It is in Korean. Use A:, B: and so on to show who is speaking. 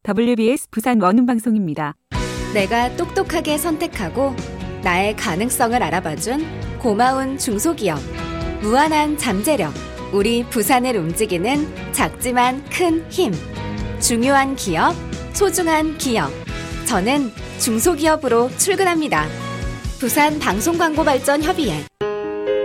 A: WBS 부산 원음방송입니다.
B: 내가 똑똑하게 선택하고 나의 가능성을 알아봐준 고마운 중소기업, 무한한 잠재력, 우리 부산을 움직이는 작지만 큰 힘. 중요한 기업, 소중한 기업. 저는 중소기업으로 출근합니다. 부산 방송광고발전협의회